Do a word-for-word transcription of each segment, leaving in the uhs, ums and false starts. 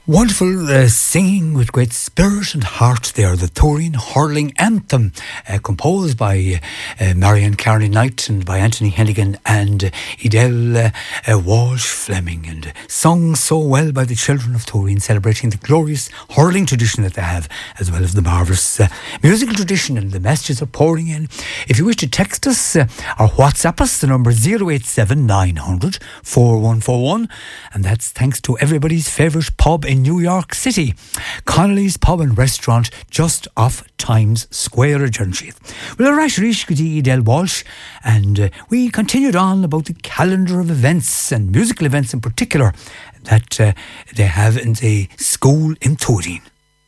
Wonderful uh, singing with great spirit and heart there. The Turin Hurling Anthem, uh, composed by uh, Marion Carney Knight and by Anthony Hennigan and uh, Edel uh, uh, Walsh Fleming, and uh, sung so well by the children of Turin, celebrating the glorious hurling tradition that they have, as well as the marvellous uh, musical tradition, and the messages are pouring in. If you wish to text us uh, or WhatsApp us, the number is zero eight seven nine hundred four one four one, and that's thanks to everybody's favourite pub in New York City, Connolly's Pub and Restaurant, just off Times Square in Junshith. Well, Rashrish Gudi Del Walsh, and uh, we continued on about the calendar of events and musical events in particular that uh, they have in the school in Turin.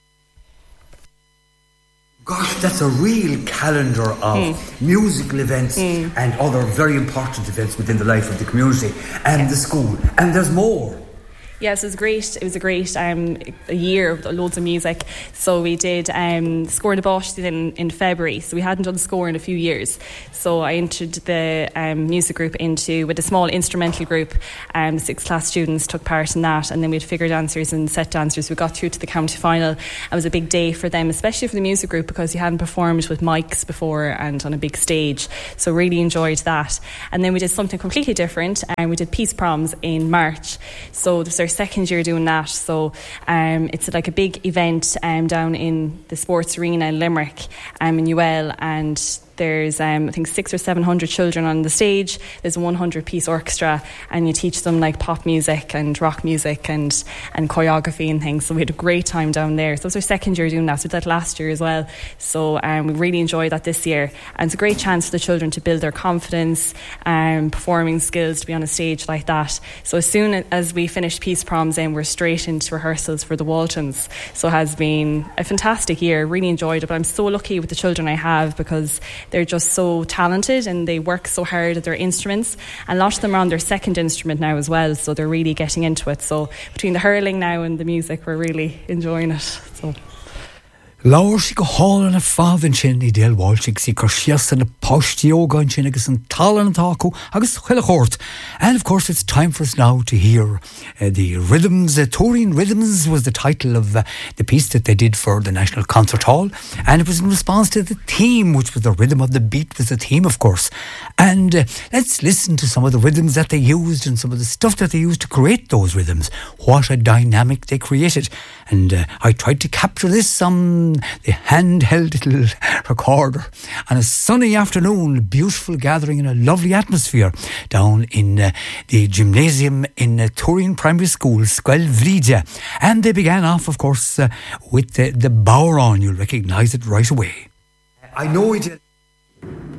Gosh, that's a real calendar of mm. musical events mm. and other very important events within the life of the community and the school. And there's more. Yes, it was great. It was a great um, a year with loads of music. So we did um, Score the Bosch in, in February. So we hadn't done Score in a few years. So I entered the um, music group into with a small instrumental group. Um, six class students took part in that, and then we had figure dancers and set dancers. We got through to the county final. It was a big day for them, especially for the music group, because you hadn't performed with mics before and on a big stage. So really enjoyed that. And then we did something completely different, and we did Peace Proms in March. So this is our second year doing that. So um, it's like a big event um, down in the sports arena in Limerick, um, in U L, and there's um, I think six or seven hundred children on the stage. There's a one hundred piece orchestra, and you teach them like pop music and rock music and and choreography and things. So we had a great time down there. So it was our second year doing that. So we did that last year as well. So um, we really enjoyed that this year, and it's a great chance for the children to build their confidence and um, performing skills to be on a stage like that. So as soon as we finished Peace Proms, then we're straight into rehearsals for the Waltons. So it has been a fantastic year. Really enjoyed it. But I'm so lucky with the children I have, because they're just so talented and they work so hard at their instruments, and a lot of them are on their second instrument now as well, so they're really getting into it. So between the hurling now and the music, we're really enjoying it. So Laur si go hálan a fávan sin I Del Walsh si go siasan a postioga sin agus an talan an taco agus chuile chórt. And of course it's time for us now to hear uh, the Rhythms. uh, Turin Rhythms was the title of uh, the piece that they did for the National Concert Hall, and it was in response to the theme, which was the rhythm of the beat was the theme, of course. And uh, let's listen to some of the rhythms that they used and some of the stuff that they used to create those rhythms. What a dynamic they created. And uh, I tried to capture this on the handheld little recorder on a sunny afternoon, beautiful gathering in a lovely atmosphere down in uh, the gymnasium in uh, Turin Primary School, Squel Vlidia. And they began off, of course, uh, with uh, the Bowron. You'll recognise it right away. I know it.